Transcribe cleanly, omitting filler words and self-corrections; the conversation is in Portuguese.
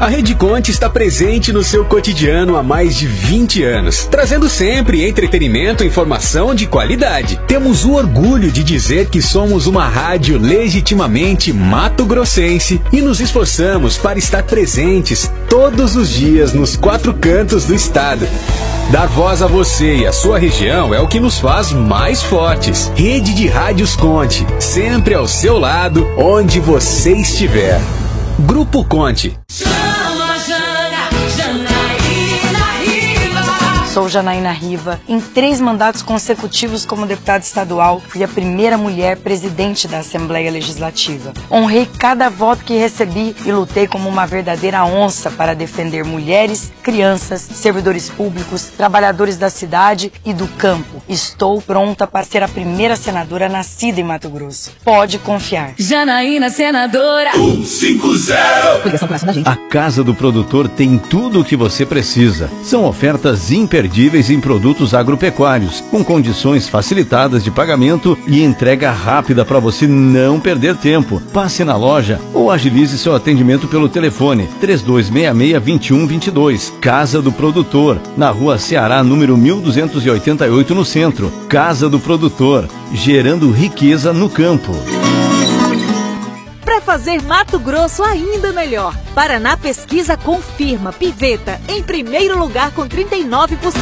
A Rede Conte está presente no seu cotidiano há mais de 20 anos, trazendo sempre entretenimento e informação de qualidade. Temos o orgulho de dizer que somos uma rádio legitimamente mato-grossense e nos esforçamos para estar presentes todos os dias nos 4 cantos do estado. Dar voz a você e a sua região é o que nos faz mais fortes. Rede de Rádios Conte, sempre ao seu lado, onde você estiver. Grupo Conte. Sou Janaína Riva. Em 3 mandatos consecutivos como deputada estadual, fui a primeira mulher presidente da Assembleia Legislativa. Honrei cada voto que recebi e lutei como uma verdadeira onça para defender mulheres, crianças, servidores públicos, trabalhadores da cidade e do campo. Estou pronta para ser a primeira senadora nascida em Mato Grosso. Pode confiar. Janaína, senadora 150. A Casa do Produtor tem tudo o que você precisa. São ofertas imperdíveis em produtos agropecuários, com condições facilitadas de pagamento e entrega rápida para você não perder tempo. Passe na loja ou agilize seu atendimento pelo telefone 3266-2122. Casa do Produtor, na Rua Ceará, número 1288, no centro. Casa do Produtor, gerando riqueza no campo. Para fazer Mato Grosso ainda melhor, Paraná Pesquisa confirma Piveta em primeiro lugar com 39%.